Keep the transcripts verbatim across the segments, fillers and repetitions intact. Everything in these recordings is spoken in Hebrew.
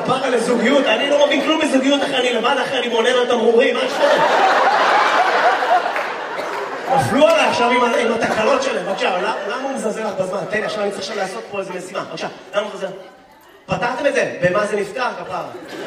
כפרה לזוגיות, אני לא מבין כלום בזוגיות אחרי, אני לבד אחרי, אני מונן על תמרורים, מה שקורה? נפלו עליי עכשיו עם התקלות שלהם, בבקשה, למה הוא מזלזל לך בזמן? תן לי, עכשיו אני צריך עכשיו לעשות פה איזה משימה, בבקשה, למה הוא מזלזל? פתרתם את זה? במה זה נפתר, כפרה?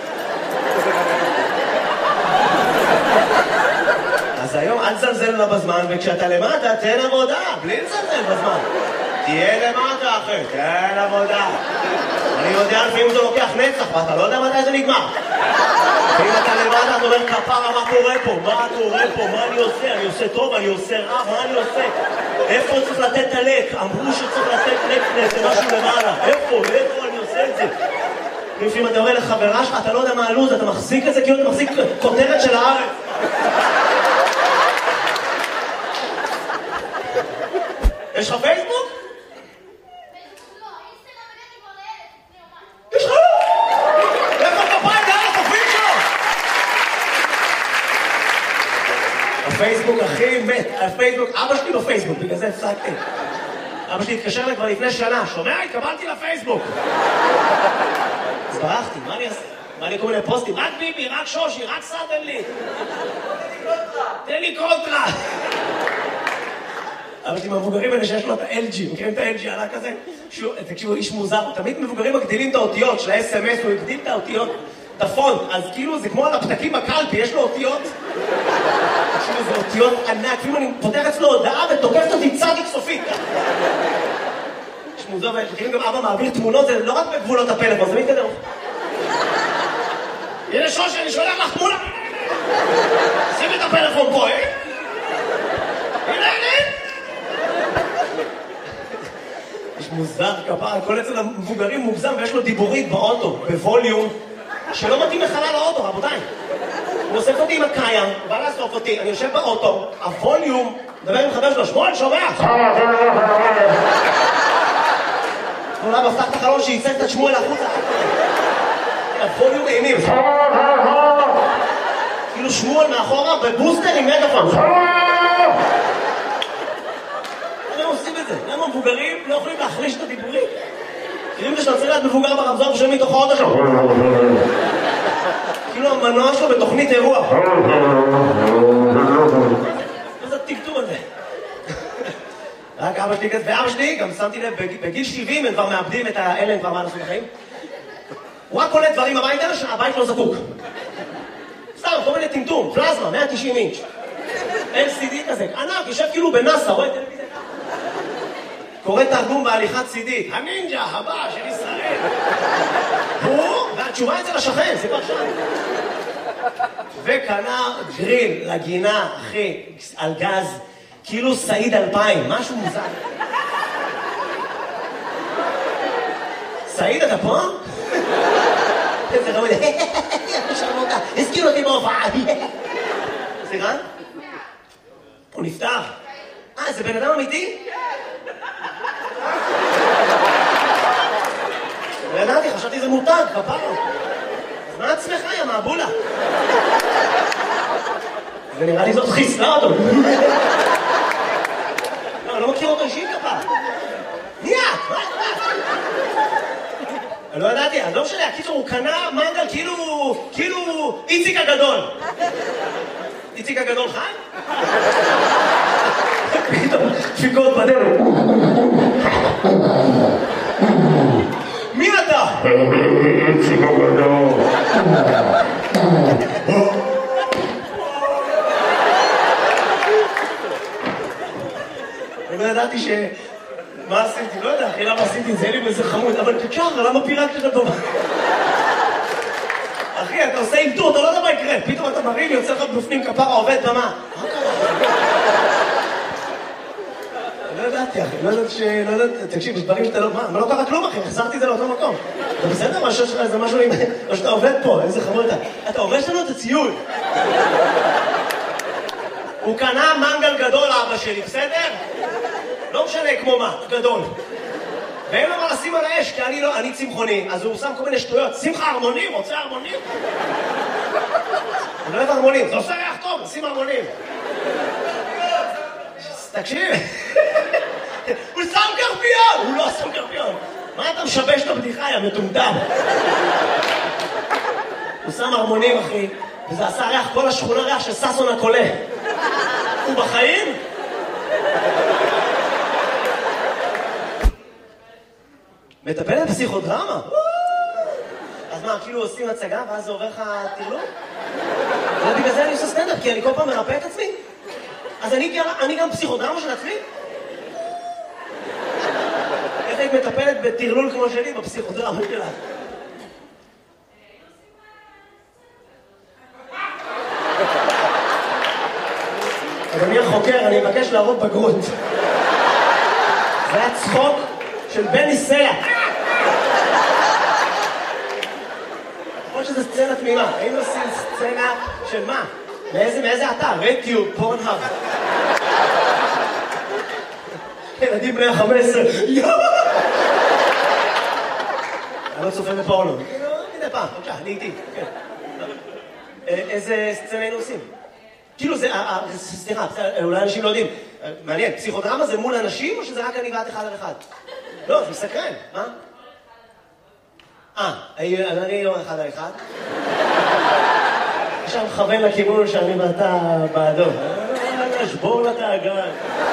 אז היום אל תזלזל לה בזמן, וכשאתה למטה, תן עבודה, בלי לזלזל בזמן. תהיה למטה, אחי, תן עבודה. אני יודע לפעמים זה לוקח נצח, ואתה לא יודע מתי זה נגמר. ואם אתה למטה, אתה אומר, כפרה, מה קורה פה? מה קורה פה? מה אני עושה? אני עושה טוב, אני עושה רע, מה אני עושה? איפה צריך לתת את הלק? אמרו שצריך לתת לק לזה משהו למעלה. איפה? איפה אני עושה את זה? לפעמים אתה אומר לחברה שלך, אתה לא יודע מה הלוז, אתה מחזיק את זה כאילו אתה מחזיק כותרת של הארץ. יש לך פייסבוק? יש לך? איפה כפיים דרך התופים שלו? הפייסבוק הכי מת, הפייסבוק, אבא שלי בפייסבוק, בגלל זה הפסקתי. אבא שלי התקשר לי כבר לפני שנה, שומע? התקבלתי לפייסבוק. אז ברחתי, מה אני אעשה? מה אני כל מיני פוסטים? רק ביבי, רק שושי, רק סאדן לי. תן לי קונטרה. אבא שלי מהמבוגרים האלה שיש לו את ה-אל ג'י, מכירים את ה-אל ג'י עלה כזה? תקשיבו, איש מוזר, תמיד מבוגרים מגדילים את האותיות של ה-אס אם אס, הוא הגדיל את האותיות, את הפונט, אז כאילו זה כמו על הפתקים בקלפי, יש לו אותיות. תקשיבו, זה אותיות ענק, כאילו אני פותח אצלו הודעה ותוקפת אותי צדיק סופית. איש מוזר, וכאילו גם אבא מעביר תמונות, זה לא רק בגבולות הפלאפון, זה מתקדם. הנה שושי, אני שולח לך תמונה. שים את הפלאפון פה, אה? הנה, הנה. יש מוזר כפרה, כל אצל המבוגרים מוגזם ויש לו דיבורית באוטו, בווליום, שלא מתאים לחלל האוטו, רבותיי. הוא אוסף אותי עם הקיים, בא לאסוף אותי, אני יושב באוטו, הווליום, מדבר עם חבר שלו, שמואל, שומע? אולי מפתח את החלון שייצג את שמואל החוצה. הווליום אימים. כאילו שמואל מאחורה בבוסטר עם מגפון. למה עושים את זה? למה מבוגרים לא יכולים להחליש את הדיבורים? כאילו אם זה שאתה צריך להיות מבוגר ברמזור שומעים מתוך האוטו שלו. כאילו המנוע שלו בתוכנית אירוע. מה זה הטקטום הזה? רק אבא שלי כזה, ואבא שלי גם שמתי לב, בגיל שבעים הם כבר מאבדים את האלה, הם כבר מה לעשות בחיים. הוא רק קולט דברים הביתה שהבית לא זקוק. סתם, כל מיני טמטום, פלזמה, מאה ותשעים אינץ'. אל סי די כזה, ענק, יושב כאילו בנאסא, רואה טלוויזיה. קורא תרגום בהליכת סי די, הנינג'ה הבא של ישראל. הוא, והתשובה אצל השכן, זה כבר שם. וקנה גריל לגינה, אחי, על גז, כאילו סעיד אלפיים, משהו מוזר. סעיד, אתה פה? איזה רמוד, שרמותה, הזכיר אותי בהופעה. סליחה? הוא נפטר. אה, זה בן אדם אמיתי? לא ידעתי, חשבתי זה מותג, כפרה. אז מה עצמך, יא מעבולה? ונראה לי זאת חיסלה אותו. לא, אני לא מכיר אותו אישית כפרה. מי את? מה את? אני לא ידעתי, אז לא משנה, הקיצור, הוא קנה מנגל כאילו, כאילו איציק הגדול. איציק הגדול חי? פתאום, דפיקות בדרך. מי אתה? איציק הגדול. אני לא ידעתי ש... מה עשיתי? לא יודע, אחי, למה עשיתי את זה? לי באיזה חמוד, אבל תקשר, למה פירקת את הדומה? אחי, אתה עושה אילתור, אתה לא יודע מה יקרה. פתאום אתה מרים, יוצא לך בפנים כפרה, עובד במה. מה קרה? לא ידעתי, אחי, לא ידעתי ש... לא ידעתי, תקשיב, יש דברים שאתה לא... מה, לא קרה כלום, אחי, החזרתי את זה לאותו מקום. אתה בסדר? מה שיש לך איזה משהו עם... או שאתה עובד פה, איזה חמוד אתה. אתה הורש לנו את הציוד. הוא קנה מנגל גדול לאבא שלי, בסדר? לא משנה כמו מה, גדול. ואין לו מה לשים על האש, כי אני לא, אני צמחוני, אז הוא שם כל מיני שטויות. שמחה הרמונים, רוצה הרמונים? אני לא אוהב הרמונים, זה עושה ריח טוב, שים הרמונים. תקשיב, הוא שם קרפיון! הוא לא שם קרפיון. מה אתה משבש את הבדיחה, יא מטומטם? הוא שם הרמונים, אחי, וזה עשה ריח, כל השכונה ריח של ססון הקולה. הוא בחיים? מטפלת פסיכודרמה? אז מה, כאילו עושים הצגה ואז זה עובר לך תרלום? ובגלל זה אני עושה סטנדאפ, כי אני כל פעם מרפא את עצמי. אז אני, אני גם פסיכודרמה של עצמי? איך היית מטפלת בתרלול כמו שלי בפסיכודרמה שלה? אדוני החוקר, אני מבקש להראות בגרות. זה היה צחוק של בני סלע. יכול שזה סצנה תמימה. היינו עושים סצנה של מה? מאיזה, מאיזה אתר? רטיוב, פורנהאב. ילדים בני ה-חמש עשרה. אני לא צופה בפורנו. מדי פעם, בבקשה, אני איתי. איזה סצנה היינו עושים? כאילו זה, סליחה, אולי אנשים לא יודעים. מעניין, פסיכודרמה זה מול אנשים או שזה רק אני ואת אחד על אחד? לא, זה מסקרן, מה? אה, אני לא אחד על אחד. עכשיו מכוון לכיוון שאני ואתה בעדו. שבור לתאגן.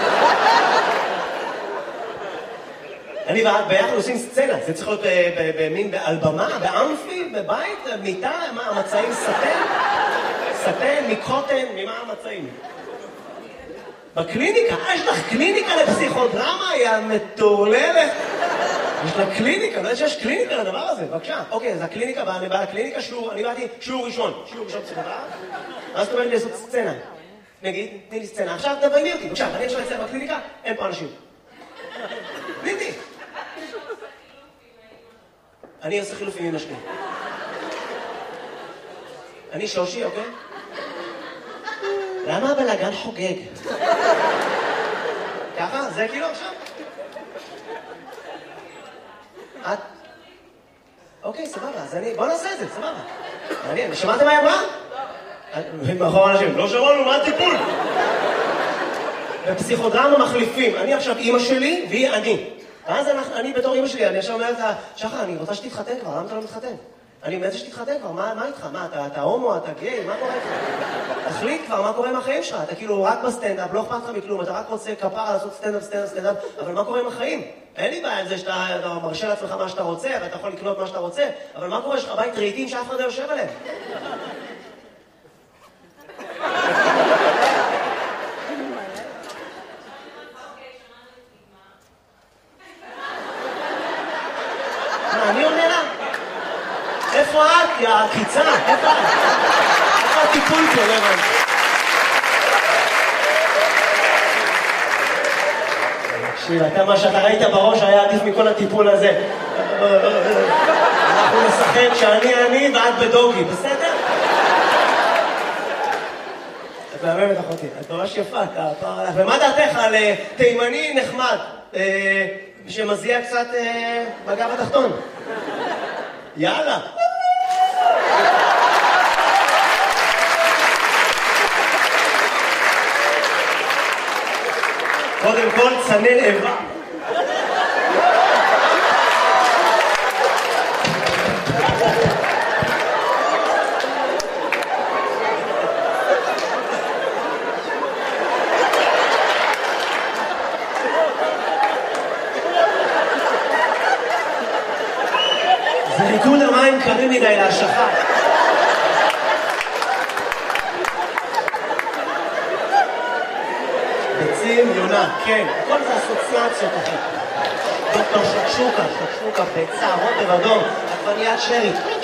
אני ואת ביחד עושים סצנה. זה צריך להיות במין, על במה, באמפי, בבית, מיטה, מה, המצעים סטן? סטן, מקוטן, ממה המצעים? בקליניקה? אה, יש לך קליניקה לפסיכודרמה? היא המטורללת. יש לה קליניקה, אני יודעת שיש קליניקה לדבר הזה, בבקשה. אוקיי, אז הקליניקה, אני בא לקליניקה, שיעור, אני באתי שיעור ראשון. שיעור ראשון פסיכודרמה. אז זאת אומרת לי לעשות סצנה. נגיד, תני לי סצנה. עכשיו תביימי אותי, בבקשה, אני עכשיו אצלך בקליניקה, אין פה אנשים. תני לי. אני עושה חילופים עם משקיע. אני שושי, אוקיי? למה הבלגן חוגג? ככה? זה כאילו עכשיו? את? אוקיי, סבבה, אז אני... בוא נעשה את זה, סבבה. מעניין, שמעתם מה היא אמרה? מאחור אנשים, לא שמענו, מה הטיפול? בפסיכודרמה מחליפים. אני עכשיו אימא שלי והיא אני. ואז אני בתור אימא שלי, אני עכשיו אומרת לה, שחר, אני רוצה שתתחתן כבר, למה אתה לא מתחתן? אני מנסה שתתחתן כבר, מה איתך? מה, אתה הומו, אתה גיי, מה קורה איתך? תחליט כבר, מה קורה עם החיים שלך? אתה כאילו רק בסטנדאפ, לא אכפת לך מכלום, אתה רק רוצה כפרה לעשות סטנדאפ, סטנדאפ, סטנדאפ, אבל מה קורה עם החיים? אין לי בעיה עם זה שאתה מרשה לעצמך מה שאתה רוצה, ואתה יכול לקנות מה שאתה רוצה, אבל מה קורה? יש לך בית רהיטים שאף אחד לא יושב עליהם? אני עונה לה? איפה את? יא קיצה? איפה את? איפה הטיפול פה, לא הבנתי? תקשיב, אתה מה שאתה ראית בראש היה עדיף מכל הטיפול הזה. אנחנו נשחק שאני אני ואת בדוגי, בסדר? את מהממת אחותי, את ממש יפה, אתה פעם עליך. ומה דעתך על תימני נחמד? שמזיע קצת בגב התחתון. יאללה. קודם כל צנן איבה. זה ריקוד המים קרים מדי להשכה. ביצים, יונה, כן, הכל זה אסוציאציות אחי. דוקטור שקשוקה, שקשוקה, ביצה, רוטב אדום, עגבניית שרי.